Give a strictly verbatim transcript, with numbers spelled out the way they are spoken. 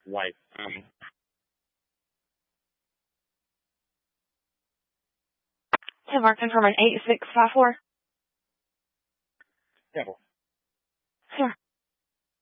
wife. Um, Tim Martin from an eight six five four. yeah, well,